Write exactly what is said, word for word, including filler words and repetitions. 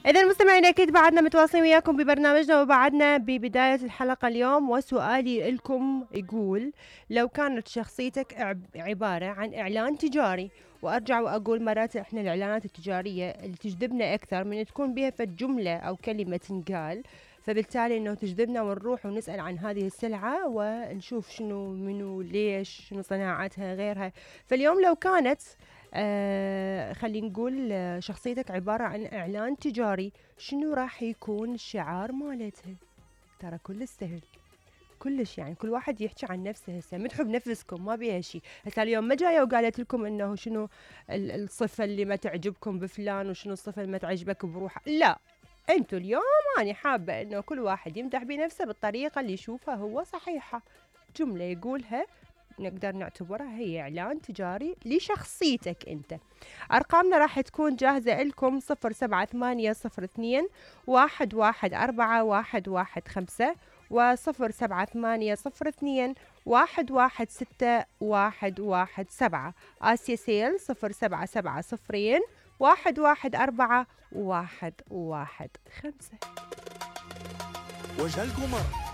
إذا المستمعين أكيد بعدنا متواصلين وياكم ببرنامجنا، وبعدنا ببداية الحلقة اليوم. وسؤالي لكم يقول: لو كانت شخصيتك عب- عبارة عن إعلان تجاري، وأرجع وأقول مرات إحنا الإعلانات التجارية اللي تجذبنا أكثر من تكون بها فد جملة أو كلمة تنقال، فبالتالي إنه تجذبنا ونروح ونسأل عن هذه السلعة ونشوف شنو منو ليش شنو صناعتها غيرها. فاليوم لو كانت آه خلينا نقول آه، شخصيتك عبارة عن إعلان تجاري، شنو راح يكون الشعار مالتها؟ ترى كل سهل، كلش يعني كل واحد يحكي عن نفسه. هسه مدحوا بنفسكم، ما بيها شيء. هسه اليوم ما جايه وقالت لكم انه شنو ال- الصفه اللي ما تعجبكم بفلان وشنو الصفه اللي ما تعجبك بروحه، لا. انتوا اليوم انا حابه انه كل واحد يمدح بنفسه بالطريقه اللي يشوفها هو صحيحه. جمله يقولها نقدر نعتبرها هي إعلان تجاري لشخصيتك أنت. أرقامنا راح تكون جاهزة لكم: صفر سبعة ثمانية صفر اثنين واحد واحد أربعة واحد واحد خمسة، وصفر سبعة ثمانية صفر اثنين واحد واحد ستة واحد واحد سبعة. آسيا سيل صفر سبعة سبعة صفرين واحد واحد أربعة واحد واحد خمسة. وجه القمر